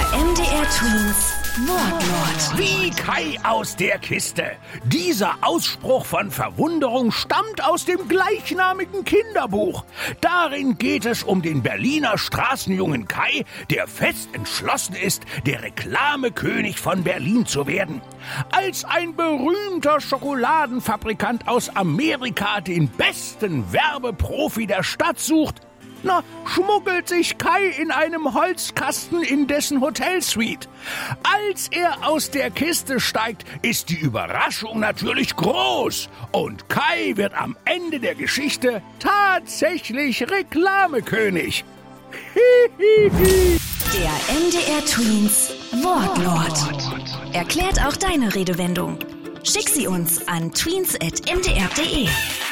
MDR Twins Wortlaut. Wie Kai aus der Kiste. Dieser Ausspruch von Verwunderung stammt aus dem gleichnamigen Kinderbuch. Darin geht es um den Berliner Straßenjungen Kai, der fest entschlossen ist, der Reklamekönig von Berlin zu werden. Als ein berühmter Schokoladenfabrikant aus Amerika den besten Werbeprofi der Stadt sucht, schmuggelt sich Kai in einem Holzkasten in dessen Hotelsuite. Als er aus der Kiste steigt, ist die Überraschung natürlich groß. Und Kai wird am Ende der Geschichte tatsächlich Reklamekönig. Der MDR Twins Wortlaut. Erklärt auch deine Redewendung. Schick sie uns an tweens@mdr.de.